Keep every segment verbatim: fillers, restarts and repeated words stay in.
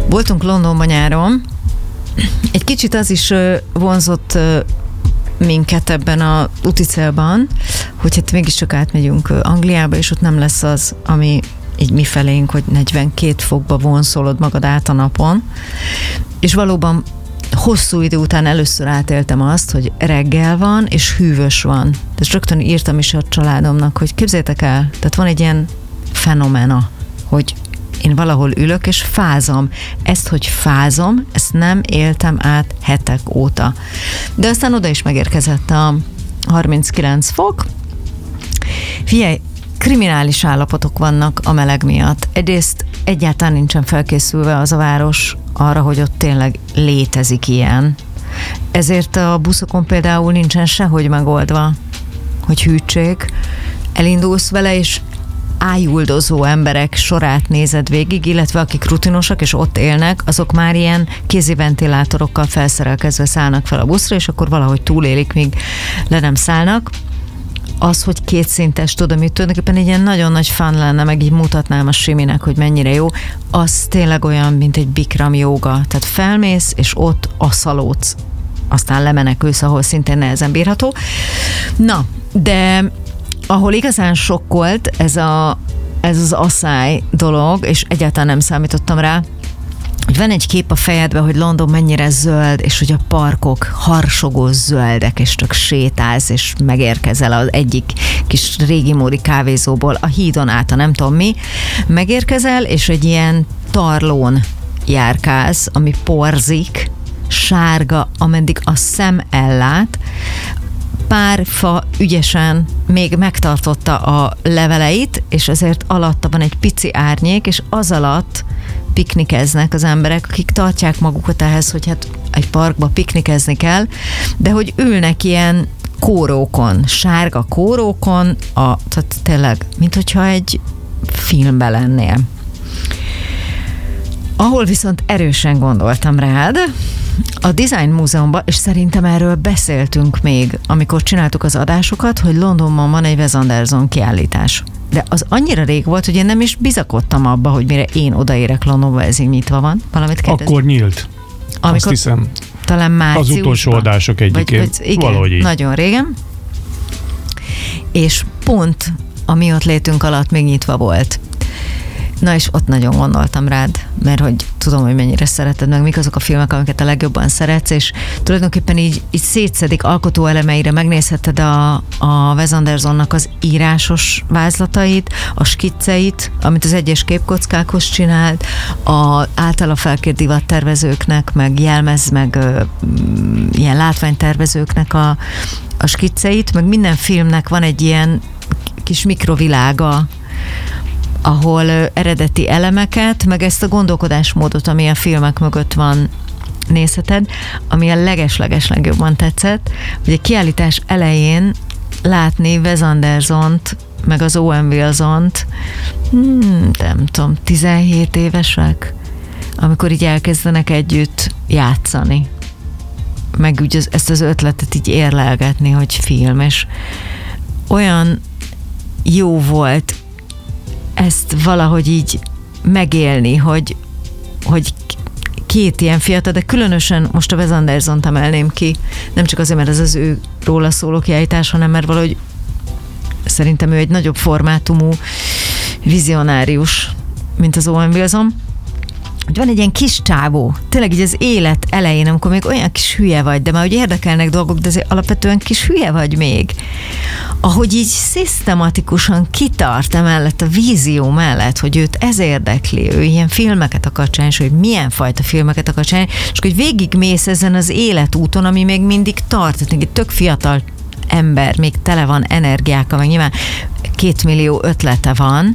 Voltunk Londonban nyáron. Egy kicsit az is vonzott minket ebben a úticélban, hogy hát mégiscsak átmegyünk Angliába, és ott nem lesz az, ami így mi felénk, hogy negyvenkét fokba vonszolod magad át a napon. És valóban hosszú idő után először átéltem azt, hogy reggel van, és hűvös van. És rögtön írtam is a családomnak, hogy képzeljétek el, tehát van egy ilyen fenomena, hogy én valahol ülök, és fázom. Ezt, hogy fázom, ezt nem éltem át hetek óta. De aztán oda is megérkezett a harminckilenc fok. Figyelj, kriminális állapotok vannak a meleg miatt. Egyrészt egyáltalán nincsen felkészülve az a város arra, hogy ott tényleg létezik ilyen. Ezért a buszokon például nincsen sehogy megoldva, hogy hűtség. Elindulsz vele, és ájuldozó emberek sorát nézed végig, illetve akik rutinosak és ott élnek, azok már ilyen kézi ventilátorokkal felszerelkezve szállnak fel a buszra, és akkor valahogy túlélik, míg le nem szállnak. Az, hogy kétszintes, tudom, hogy tulajdonképpen egy ilyen nagyon nagy fun lenne, meg így mutatnám a Siminek, hogy mennyire jó, az tényleg olyan, mint egy Bikram jóga. Tehát felmész, és ott aszalódsz. Aztán lemenekülsz, ahol szintén nehezen bírható. Na, de ahol igazán sokkolt ez, a, ez az asszály dolog, és egyáltalán nem számítottam rá, hogy van egy kép a fejedben, hogy London mennyire zöld, és hogy a parkok harsogó zöldek, és csak sétálsz, és megérkezel az egyik kis régi módi kávézóból a hídon át, a nem tudom mi, megérkezel, és egy ilyen tarlón járkálsz, ami porzik, sárga, ameddig a szem ellát, pár fa ügyesen még megtartotta a leveleit, és ezért alatta van egy pici árnyék, és az alatt piknikeznek az emberek, akik tartják magukat ehhez, hogy hát egy parkba piknikezni kell, de hogy ülnek ilyen kórókon, sárga kórókon, a, tehát tényleg, mint hogyha egy filmben lennél. Ahol viszont erősen gondoltam rád, a Design Múzeumban, és szerintem erről beszéltünk még, amikor csináltuk az adásokat, hogy Londonban van egy Wes Anderson kiállítás. De az annyira rég volt, hogy én nem is bizakodtam abba, hogy mire én odaérek Londonba, ez így nyitva van. Valamit kérdezni? Akkor nyílt. Amikor azt hiszem. Talán márciusban. Az utolsó adások egyikén. Valahogy így. Nagyon régen. És pont a mi ott létünk alatt még nyitva volt. Na és ott nagyon gondoltam rád, mert hogy tudom, hogy mennyire szereted, meg mik azok a filmek, amiket a legjobban szeretsz, és tulajdonképpen így, így szétszedik alkotó elemeire, megnézheted a, a Wes Andersonnak az írásos vázlatait, a skicceit, amit az egyes képkockákhoz csinált, a általa felkért divattervezőknek, meg jelmez, meg ö, ilyen látványtervezőknek a, a skicceit, meg minden filmnek van egy ilyen kis mikrovilága, ahol eredeti elemeket, meg ezt a gondolkodásmódot, ami a filmek mögött van, nézheted, ami a leges-leges legjobban tetszett, hogy a kiállítás elején látni Wes Andersont, meg az Owen Wilsont, hmm, nem tudom, tizenhét évesek, amikor így elkezdenek együtt játszani. Meg úgy az, ezt az ötletet így érlelgetni, hogy film, és olyan jó volt ezt valahogy így megélni, hogy, hogy két ilyen fiatal, de különösen most a Wes Andersont emelném ki, nem csak azért, mert ez az ő róla szóló kiállítás, hanem mert valahogy szerintem ő egy nagyobb formátumú vizionárius, mint az Owen Wilson. Hogy van egy ilyen kis csávó, tényleg így az élet elején, amikor még olyan kis hülye vagy, de már hogy érdekelnek dolgok, de azért alapvetően kis hülye vagy még. Ahogy így szisztematikusan kitart emellett a vízió mellett, hogy őt ez érdekli, ő ilyen filmeket akar csinálni, és hogy milyen fajta filmeket akar csinálni, és hogy végigmész ezen az életúton, ami még mindig tart, tehát egy tök fiatal ember, még tele van energiákkal, meg nyilván két millió ötlete van,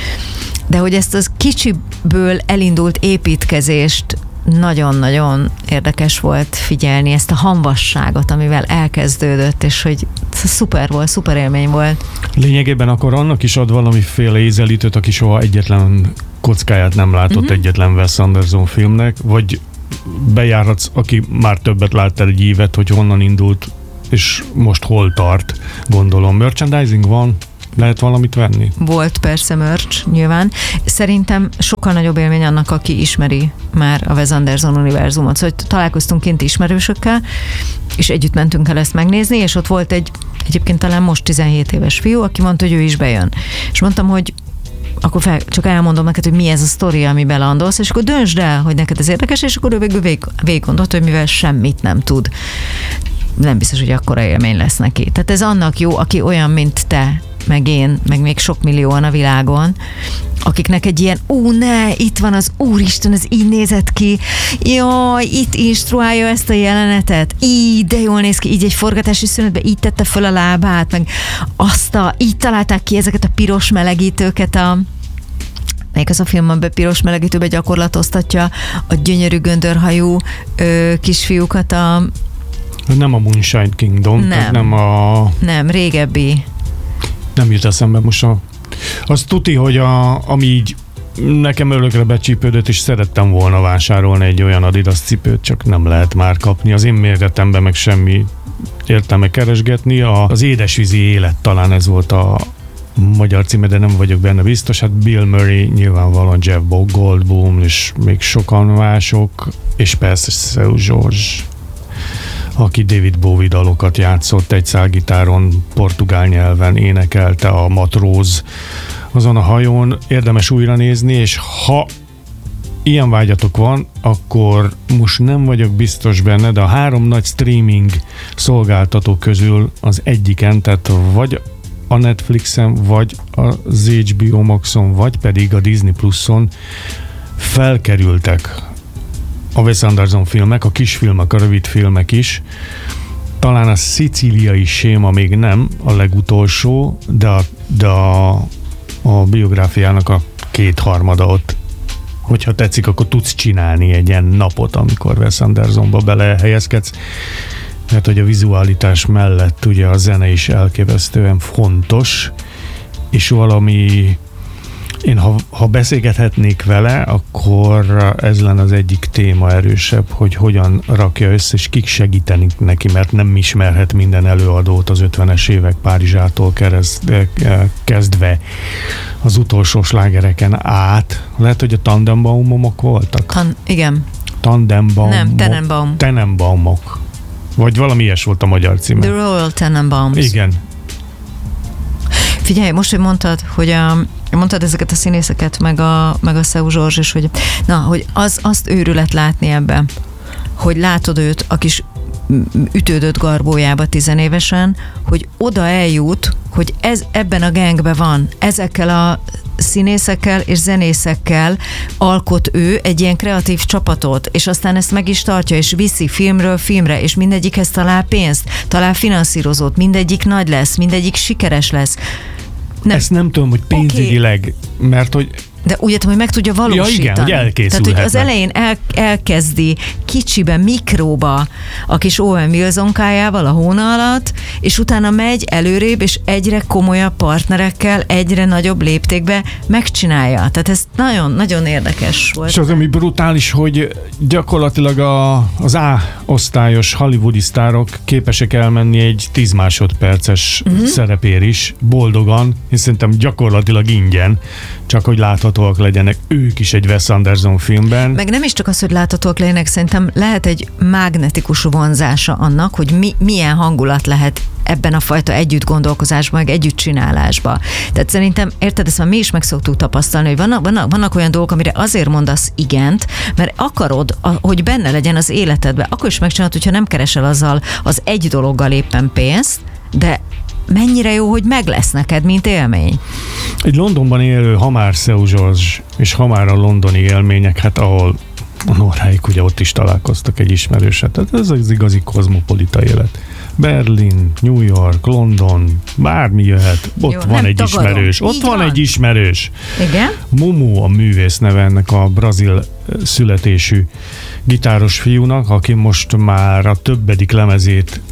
de hogy ezt az kicsiből elindult építkezést nagyon-nagyon érdekes volt figyelni, ezt a hamvasságot, amivel elkezdődött, és hogy szuper volt, szuper élmény volt. Lényegében akkor annak is ad valamiféle ízelítőt, aki soha egyetlen kockáját nem látott uh-huh. egyetlen Wes Anderson filmnek, vagy bejárhatsz, aki már többet látta egy évet, hogy honnan indult, és most hol tart, gondolom. Merchandising van? lehet valamit venni? Volt persze merch, nyilván. Szerintem sokkal nagyobb élmény annak, aki ismeri már a Wes Anderson univerzumot. Szóval találkoztunk kint ismerősökkel, és együtt mentünk el ezt megnézni, és ott volt egy egyébként talán most tizenhét éves fiú, aki mondta, hogy ő is bejön. És mondtam, hogy akkor fel, csak elmondom neked, hogy mi ez a sztori, amiben landolsz, és akkor döntsd el, hogy neked ez érdekes, és akkor ő végül vég, végig gondolt, hogy mivel semmit nem tud. Nem biztos, hogy akkora élmény lesz neki. Tehát ez annak jó, aki olyan, mint te, meg én, meg még sok millióan a világon, akiknek egy ilyen, ó, ne, itt van az Úristen, ez így nézett ki, jaj, itt instruálja ezt a jelenetet, így, de jól néz ki, így egy forgatási szünetben, így tette föl a lábát, meg azt a, így találták ki ezeket a piros melegítőket, a melyik az a film, amiben piros melegítőbe gyakorlatoztatja a gyönyörű göndörhajú ö, kisfiúkat a... Nem a Moonshine Kingdom, nem, nem a... Nem, régebbi. Nem jut eszembe most a... Az tuti, hogy a, ami így nekem örökre becsípődött, és szerettem volna vásárolni egy olyan Adidas cipőt, csak nem lehet már kapni. Az én méretemben meg semmi értelme keresgetni. A, az Édesvízi élet, talán ez volt a magyar címe, de nem vagyok benne biztos. Hát Bill Murray, nyilvánvalóan Jeff Goldblum, és még sokan mások, és persze Seu Jorge, aki David Bowie dalokat játszott, egy szálgitáron, portugál nyelven énekelte a Matróz azon a hajón. Érdemes újra nézni, és ha ilyen vágyatok van, akkor most nem vagyok biztos benne, de a három nagy streaming szolgáltató közül az egyiken, tehát vagy a Netflixen, vagy az há bé o Maxon, vagy pedig a Disney Pluson felkerültek a Wes Anderson filmek, a kisfilmek, a rövidfilmek is. Talán a szicíliai séma még nem a legutolsó, de a, de a, a biográfiának a kétharmada ott, hogyha tetszik, akkor tudsz csinálni egy ilyen napot, amikor Wes Andersonba belehelyezkedsz. Mert hogy a vizualitás mellett ugye a zene is elképesztően fontos, és valami, én ha, ha beszélgethetnék vele, akkor ez lenne az egyik téma erősebb, hogy hogyan rakja össze, és kik segítenik neki, mert nem ismerhet minden előadót az ötvenes évek Párizsától kereszt, kezdve az utolsó slágereken át. Lehet, hogy a Tannenbaumok voltak? Tan- igen. Tannenbaum. Nem, Tenenbaum. Tenenbaumok. Vagy valami ilyes volt a magyar címe. The Royal Tenenbaums. Igen. Figyelj, most, hogy mondtad, hogy a, mondtad ezeket a színészeket, meg a, meg a Seu Jorge, és hogy, na, hogy az, azt őrület látni ebben, hogy látod őt a kis ütődött garbójába tizenévesen, hogy oda eljut, hogy ez ebben a gangben van, ezekkel a színészekkel és zenészekkel alkot ő egy ilyen kreatív csapatot, és aztán ezt meg is tartja, és viszi filmről filmre, és mindegyikhez talál pénzt, talál finanszírozót, mindegyik nagy lesz, mindegyik sikeres lesz. Nem. Ezt nem tudom, hogy pénzügyileg, okay. Mert hogy de úgy értem, hogy meg tudja valósítani. Ja, igen, hogy elkészülhetne. Tehát, hogy az elején el, elkezdi kicsibe, mikróba a kis Owen Wilsonkájával a hóna alatt, és utána megy előrébb, és egyre komolyabb partnerekkel, egyre nagyobb léptékbe megcsinálja. Tehát ez nagyon-nagyon érdekes volt. És az, ami brutális, hogy gyakorlatilag a, az A-osztályos hollywoodi sztárok képesek elmenni egy tíz másodperces uh-huh. szerepér is, boldogan, és szerintem gyakorlatilag ingyen, csak hogy láthatóak legyenek ők is egy Wes Anderson filmben. Meg nem is csak az, hogy láthatóak legyenek, szerintem lehet egy mágnetikus vonzása annak, hogy mi, milyen hangulat lehet ebben a fajta együtt gondolkozásban, meg együtt csinálásban. Tehát szerintem, érted, ezt már mi is meg szoktuk tapasztalni, hogy vannak, vannak, vannak olyan dolgok, amire azért mondasz igent, mert akarod, hogy benne legyen az életedben. Akkor is megcsinálod, hogyha nem keresel azzal az egy dologgal éppen pénzt, de mennyire jó, hogy meg lesz neked, mint élmény. Egy Londonban élő, ha már Seu Jorge, és ha már a londoni élmények, hát ahol a Norráik ugye ott is találkoztak egy ismerőset. Tehát ez az igazi kozmopolita élet. Berlin, New York, London, bármi jöhet. Ott jó, van egy tagadom. ismerős. Ott van, van egy ismerős. Igen? Momo a művész neve ennek a brazil születésű gitáros fiúnak, aki most már a többedik lemezét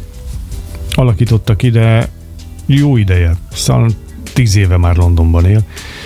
alakítottak ide, jó ideje, szóval tíz éve már Londonban él,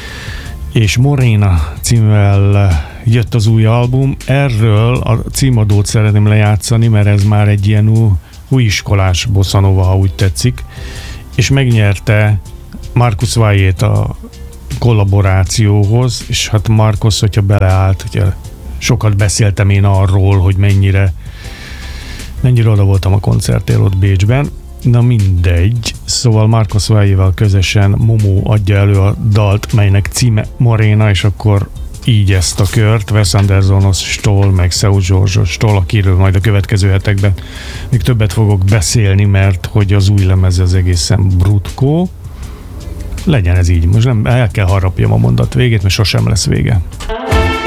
és Morena címmel jött az új album. Erről a címadót szeretném lejátszani, mert ez már egy ilyen új, új iskolás bossa nova, ha úgy tetszik, és megnyerte Marcus Valle-t a kollaborációhoz, és hát Marcos, hogyha beleállt, ugye sokat beszéltem én arról, hogy mennyire mennyire oda voltam a koncertél ott Bécsben. Na mindegy. Szóval Marcus Valle-vel közösen Momo adja elő a dalt, melynek címe Morena, és akkor így ezt a kört, Wes Andersonos Stoll, meg Seu Jorge Stoll, akiről majd a következő hetekben még többet fogok beszélni, mert hogy az új lemez az egészen brutkó. Legyen ez így. Most nem el kell harapjam a mondat végét, mert sosem lesz vége.